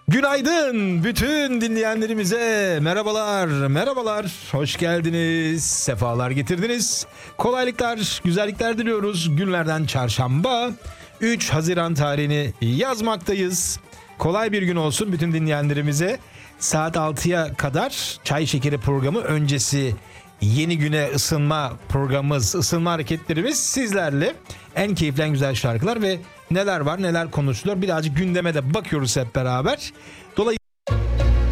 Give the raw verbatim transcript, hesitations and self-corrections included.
Günaydın bütün dinleyenlerimize, merhabalar, merhabalar, hoş geldiniz, sefalar getirdiniz, kolaylıklar, güzellikler diliyoruz. Günlerden çarşamba, üç Haziran tarihini yazmaktayız. Kolay bir gün olsun bütün dinleyenlerimize. Saat altıya kadar Çay Şekeri programı öncesi yeni güne ısınma programımız, ısınma hareketlerimiz sizlerle. En keyifli, en güzel şarkılar ve neler var, neler konuşuluyor. Birazcık gündeme de bakıyoruz hep beraber. Dolayısıyla